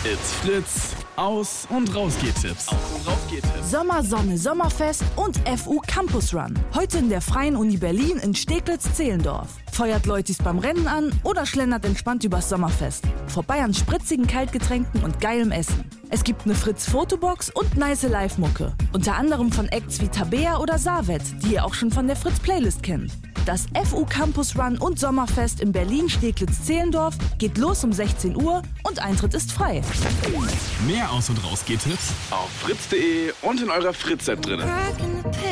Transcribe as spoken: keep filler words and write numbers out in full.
It's Fritz. Aus- und Rausgehtipps. Aus- und Rausgehtipps. Sommersonne, Sommerfest und F U Campus Run. Heute in der Freien Uni Berlin in Steglitz-Zehlendorf. Feuert Leutis beim Rennen an oder schlendert entspannt übers Sommerfest. Vorbei an spritzigen Kaltgetränken und geilem Essen. Es gibt eine Fritz-Fotobox und nice Live-Mucke. Unter anderem von Acts wie Tabea oder Savet, die ihr auch schon von der Fritz-Playlist kennt. Das F U Campus Run und Sommerfest in Berlin-Steglitz-Zehlendorf geht los um sechzehn Uhr und Eintritt ist frei. Mehr Aus- und Rausgehtipps auf fritz punkt de und in eurer Fritz-App drin.